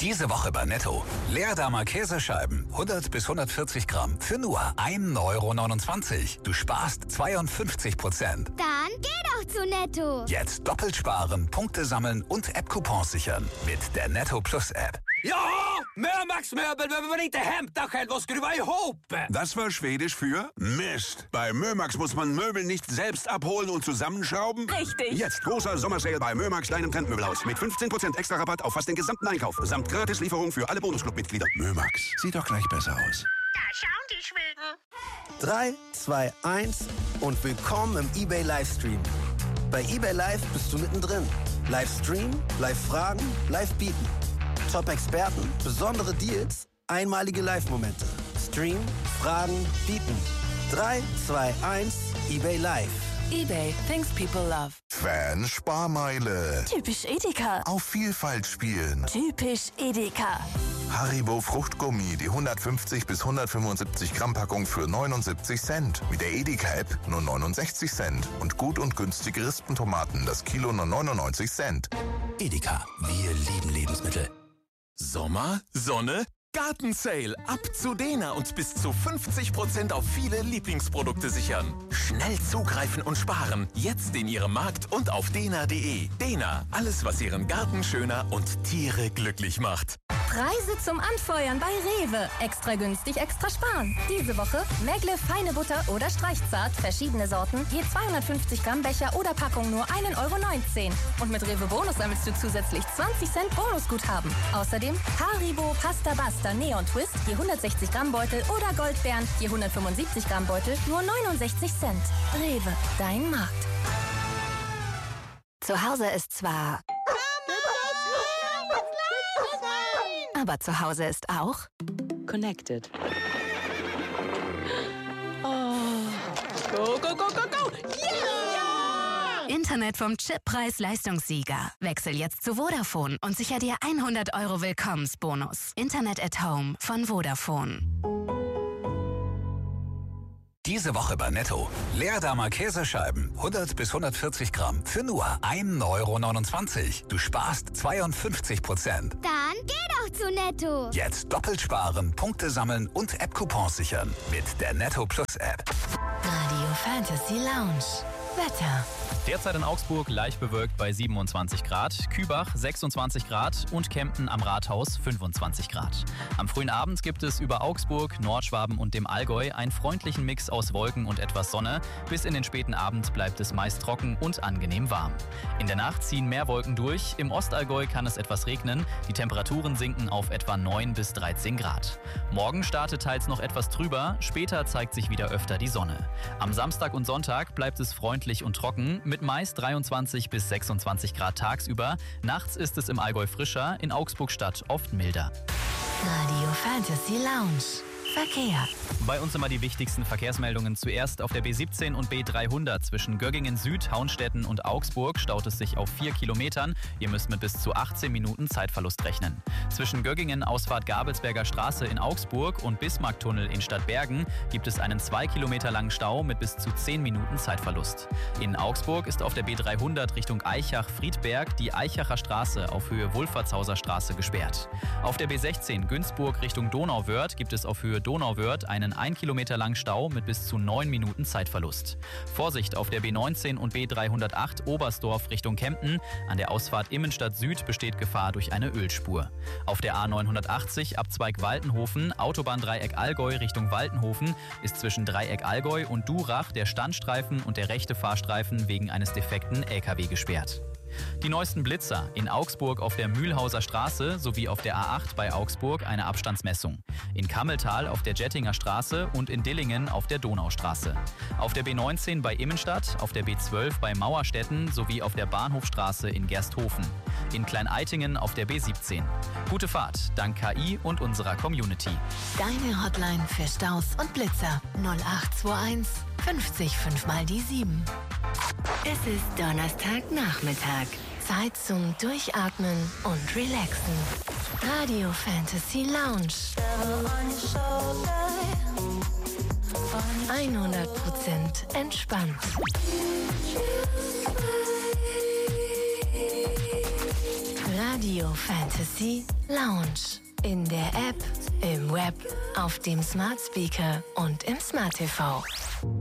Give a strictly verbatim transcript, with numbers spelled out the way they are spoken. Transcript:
Diese Woche bei Netto. Leerdammer Käsescheiben, hundert bis hundertvierzig Gramm, für nur ein Euro neunundzwanzig. Du sparst zweiundfünfzig Prozent. Dann geh doch zu Netto. Jetzt doppelt sparen, Punkte sammeln und App-Coupons sichern mit der Netto Plus App. Ja, Mömax-Möbel behöver man inte hämta själv och skruva ihop. Das war Schwedisch für Mist. Bei Mömax muss man Möbel nicht selbst abholen und zusammenschrauben. Richtig. Jetzt großer Sommersale bei Mömax, deinem Trendmöbelhaus. Mit fünfzehn Prozent extra Rabatt auf fast den gesamten Einkauf. Samt Gratislieferung für alle Bonusclub-Mitglieder. Mömax, sieht doch gleich besser aus. Da schauen die Schweden. drei, zwei, eins und willkommen im eBay Livestream. Bei eBay Live bist du mittendrin. Livestream, Live-Fragen, Live-Bieten. Top-Experten, besondere Deals, einmalige Live-Momente. Stream, Fragen, Bieten. drei, zwei, eins, eBay Live. eBay, things people love. Fan-Sparmeile. Typisch Edeka. Auf Vielfalt spielen. Typisch Edeka. Haribo Fruchtgummi, die hundertfünfzig bis hundertfünfundsiebzig Gramm Packung für neunundsiebzig Cent. Mit der Edeka-App nur neunundsechzig Cent. Und gut und günstige Rispentomaten, das Kilo nur neunundneunzig Cent. Edeka, wir lieben Lebensmittel. Sommer, Sonne, Gartensale. Ab zu Dena und bis zu fünfzig Prozent auf viele Lieblingsprodukte sichern. Schnell zugreifen und sparen. Jetzt in Ihrem Markt und auf dena punkt de. Dena, alles was Ihren Garten schöner und Tiere glücklich macht. Preise zum Anfeuern bei Rewe. Extra günstig, extra sparen. Diese Woche Megle feine Butter oder Streichzart, verschiedene Sorten, je zweihundertfünfzig Gramm Becher oder Packung nur ein Euro neunzehn. Und mit Rewe Bonus sammelst du zusätzlich zwanzig Cent Bonusguthaben. Außerdem Haribo Pasta Basta Neon Twist, je hundertsechzig Gramm Beutel oder Goldbeeren, je hundertfünfundsiebzig Gramm Beutel, nur neunundsechzig Cent. Rewe, dein Markt. Zu Hause ist zwar... Aber zu Hause ist auch Connected. Oh. Go, go, go, go, go! Yeah! Internet vom Chippreis-Leistungssieger. Wechsel jetzt zu Vodafone und sicher dir hundert Euro Willkommensbonus. Internet at Home von Vodafone. Diese Woche bei Netto. Leerdammer Käsescheiben, hundert bis hundertvierzig Gramm, für nur ein Euro neunundzwanzig. Du sparst zweiundfünfzig Prozent. Dann geh doch zu Netto. Jetzt doppelt sparen, Punkte sammeln und App-Coupons sichern mit der Netto Plus App. Radio Fantasy Lounge. Wetter. Derzeit in Augsburg leicht bewölkt bei siebenundzwanzig Grad, Kübach sechsundzwanzig Grad und Kempten am Rathaus fünfundzwanzig Grad. Am frühen Abend gibt es über Augsburg, Nordschwaben und dem Allgäu einen freundlichen Mix aus Wolken und etwas Sonne. Bis in den späten Abend bleibt es meist trocken und angenehm warm. In der Nacht ziehen mehr Wolken durch. Im Ostallgäu kann es etwas regnen. Die Temperaturen sinken auf etwa neun bis dreizehn Grad. Morgen startet teils noch etwas trüber. Später zeigt sich wieder öfter die Sonne. Am Samstag und Sonntag bleibt es freundlich und trocken mit meist dreiundzwanzig bis sechsundzwanzig Grad tagsüber. Nachts ist es im Allgäu frischer, in Augsburg-Stadt oft milder. Radio Fantasy Lounge. Verkehr. Bei uns immer die wichtigsten Verkehrsmeldungen. Zuerst auf der B siebzehn und B dreihundert zwischen Göggingen Süd, Hauenstetten und Augsburg staut es sich auf vier Kilometern. Ihr müsst mit bis zu achtzehn Minuten Zeitverlust rechnen. Zwischen Göggingen Ausfahrt Gabelsberger Straße in Augsburg und Bismarcktunnel in Stadtbergen gibt es einen zwei Kilometer langen Stau mit bis zu zehn Minuten Zeitverlust. In Augsburg ist auf der B dreihundert Richtung Eichach-Friedberg die Eichacher Straße auf Höhe Wolfertshauser Straße gesperrt. Auf der B sechzehn Günzburg Richtung Donauwörth gibt es auf Höhe Donauwörth einen ein Kilometer langen Stau mit bis zu neun Minuten Zeitverlust. Vorsicht auf der B neunzehn und B dreihundertacht Oberstdorf Richtung Kempten. An der Ausfahrt Immenstadt Süd besteht Gefahr durch eine Ölspur. Auf der A neunhundertachtzig Abzweig Waltenhofen, Autobahndreieck Allgäu Richtung Waltenhofen ist zwischen Dreieck Allgäu und Durach der Standstreifen und der rechte Fahrstreifen wegen eines defekten L K W gesperrt. Die neuesten Blitzer. In Augsburg auf der Mühlhauser Straße sowie auf der A acht bei Augsburg eine Abstandsmessung. In Kammeltal auf der Jettinger Straße und in Dillingen auf der Donaustraße. Auf der B neunzehn bei Immenstadt, auf der B zwölf bei Mauerstetten sowie auf der Bahnhofstraße in Gersthofen. In Klein-Eitingen auf der B siebzehn. Gute Fahrt, dank K I und unserer Community. Deine Hotline für Staus und Blitzer null acht zwei eins fünfzig fünf mal die sieben. Es ist Donnerstagnachmittag. Zeit zum Durchatmen und Relaxen. Radio Fantasy Lounge. hundert Prozent entspannt. Radio Fantasy Lounge. In der App, im Web, auf dem Smart Speaker und im Smart T V.